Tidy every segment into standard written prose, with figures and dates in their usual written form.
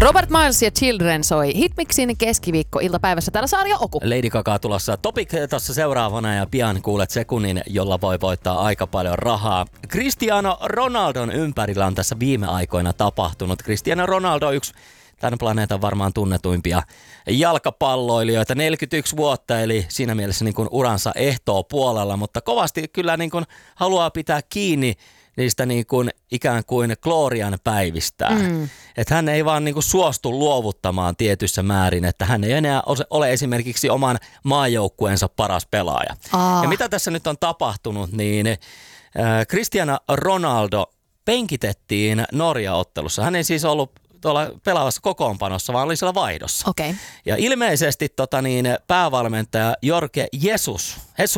Robert Miles ja Children soi Hitmixin keskiviikko-iltapäivässä täällä Saari ja Oku. Lady Gaga tulossa Topic tuossa seuraavana ja pian kuulet sekunnin, jolla voi voittaa aika paljon rahaa. Cristiano Ronaldon ympärillä on tässä viime aikoina tapahtunut. Cristiano Ronaldo yksi tämän planeetan varmaan tunnetuimpia jalkapalloilijoita, 41 vuotta, eli siinä mielessä niin kuin uransa ehtoo puolella, mutta kovasti kyllä niin kuin haluaa pitää kiinni niistä niin kuin ikään kuin glorian päivistään. Että hän ei vaan niin kuin suostu luovuttamaan tietyssä määrin, että hän ei enää ole esimerkiksi oman maajoukkueensa paras pelaaja. Ja mitä tässä nyt on tapahtunut, niin Cristiano Ronaldo penkitettiin Norja-ottelussa. Hän ei siis ollut tuolla pelaavassa kokoonpanossa, vaan oli siellä vaihdossa. Okay. Ja ilmeisesti päävalmentaja Jorge Jesus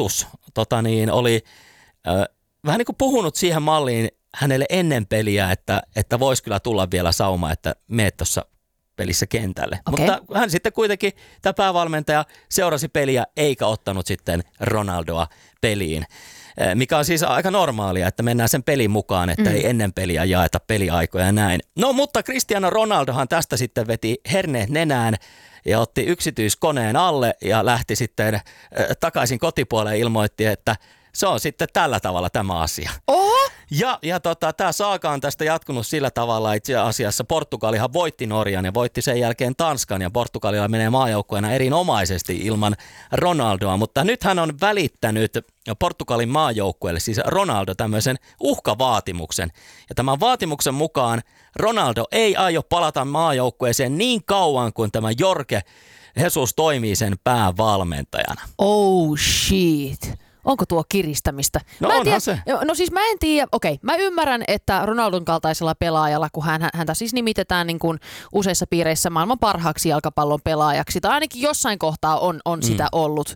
oli vähän niin kuin puhunut siihen malliin hänelle ennen peliä, että voisi kyllä tulla vielä sauma, että meet tuossa pelissä kentälle. Okay. Mutta hän sitten kuitenkin, tämä päävalmentaja, seurasi peliä eikä ottanut sitten Ronaldoa peliin. Mikä on siis aika normaalia, että mennään sen pelin mukaan, että ei ennen peliä jaeta peliaikoja ja näin. No mutta Cristiano Ronaldohan tästä sitten veti herneet nenään ja otti yksityiskoneen alle ja lähti sitten takaisin kotipuoleen ja ilmoitti, että se on sitten tällä tavalla tämä asia. Oho! Ja tämä saaka on tästä jatkunut sillä tavalla itse asiassa. Portugalihan voitti Norjan ja voitti sen jälkeen Tanskan ja Portugalilla menee maajoukkueena erinomaisesti ilman Ronaldoa. Mutta nyt hän on välittänyt Portugalin maajoukkueelle, siis Ronaldo, tämmöisen uhkavaatimuksen. Ja tämän vaatimuksen mukaan Ronaldo ei aio palata maajoukkueeseen niin kauan kuin tämä Jorge Jesus toimii sen päävalmentajana. Oh shit. Onko tuo kiristämistä? No mä en onhan tiedä, se. No siis mä en tiedä, okei, mä ymmärrän, että Ronaldon kaltaisella pelaajalla, kun häntä siis nimitetään niin kuin useissa piireissä maailman parhaaksi jalkapallon pelaajaksi, tai ainakin jossain kohtaa on sitä ollut,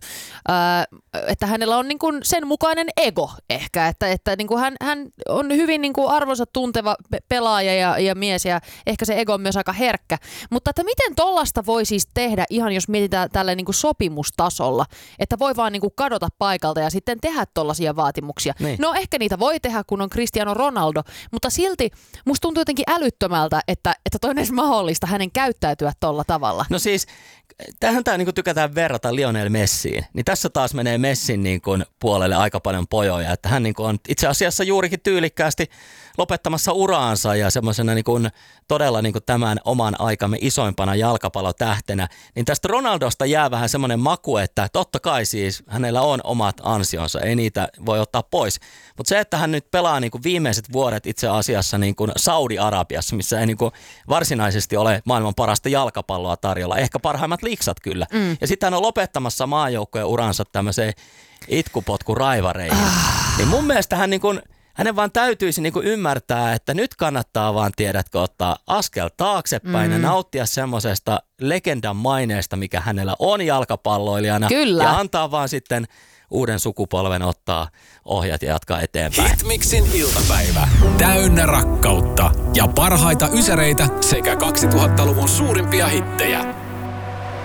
että hänellä on niin kuin sen mukainen ego ehkä, että niin kuin hän on hyvin niin kuin arvonsa tunteva pelaaja ja mies, ja ehkä se ego on myös aika herkkä, mutta että miten tollasta voi siis tehdä ihan, jos mietitään tällä niin kuin sopimustasolla, että voi vaan niin kuin kadota paikalta ja sitten tehdä tollaisia vaatimuksia. Niin. No ehkä niitä voi tehdä, kun on Cristiano Ronaldo, mutta silti musta tuntuu jotenkin älyttömältä, että toi on edes mahdollista hänen käyttäytyä tolla tavalla. No siis, tähän niin tykätään verrata Lionel Messiin, niin tässä taas menee Messin niin kuin puolelle aika paljon pojoja, että hän niin kuin on itse asiassa juurikin tyylikkäästi lopettamassa uraansa ja semmoisena niin kuin todella niin kuin tämän oman aikamme isoimpana jalkapallotähtenä, niin tästä Ronaldosta jää vähän semmoinen maku, että totta kai siis hänellä on omat ansionsa, ei niitä voi ottaa pois, mutta se, että hän nyt pelaa niin kuin viimeiset vuodet itse asiassa niin kuin Saudi-Arabiassa, missä ei niin kuin varsinaisesti ole maailman parasta jalkapalloa tarjolla, ehkä parhaimmat liksat kyllä, ja sitten hän on lopettamassa maajoukkojen uransa tämmöiseen itkupotkuraivareihin, niin mun mielestä hän niin kuin hänen vaan täytyisi niinku ymmärtää, että nyt kannattaa vaan, tiedätkö, ottaa askel taaksepäin ja nauttia semmoisesta legendan maineesta, mikä hänellä on jalkapalloilijana. Kyllä. Ja antaa vaan sitten uuden sukupolven ottaa ohjat ja jatkaa eteenpäin. Hitmixin iltapäivä. Täynnä rakkautta ja parhaita ysäreitä sekä 2000-luvun suurimpia hittejä.